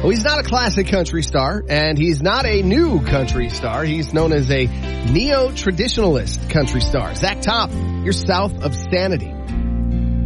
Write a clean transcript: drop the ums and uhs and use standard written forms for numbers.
Well, he's not a classic country star, and he's not a new country star. He's known as a neo-traditionalist country star. Zach Top, you're south of sanity.